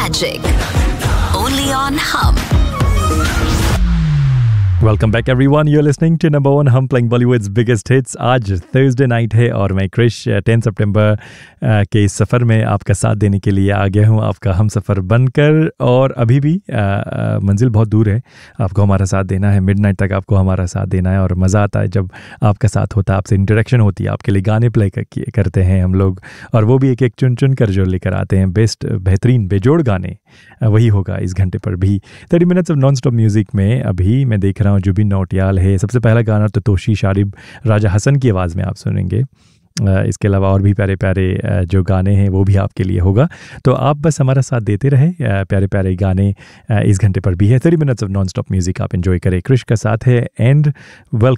Magic. Only on Hum. Welcome back everyone, you are listening to number one हम playing Bollywoods biggest hits. आज Thursday night है और मैं क्रिश 10 सितंबर के इस सफ़र में आपका साथ देने के लिए आ गया हूँ, आपका हम सफ़र बनकर। और अभी भी मंजिल बहुत दूर है, आपको हमारा साथ देना है, मिडनाइट तक आपको हमारा साथ देना है। और मज़ा आता है जब आपका साथ होता है, आपसे इंटरेक्शन होती है, आपके लिए गाने प्ले करते हैं हम लोग, और वो भी एक एक चुन चुन कर जो लेकर आते हैं बेस्ट बेहतरीन बेजोड़ गाने। वही होगा इस घंटे पर भी 30 minutes of non stop music में। अभी मैं देख रहा हूँ जुबिन नौटियाल है। सबसे पहला गाना तो तोशी शारिब राजा हसन की आवाज़ में आप सुनेंगे। इसके अलावा और भी प्यारे प्यारे जो गाने हैं वो भी आपके लिए होगा, तो आप बस हमारा साथ देते रहे। प्यारे प्यारे गाने इस घंटे पर भी है। 30 minutes of non stop music आप एंजॉय करें। क्रिश का साथ है एंड वेलकम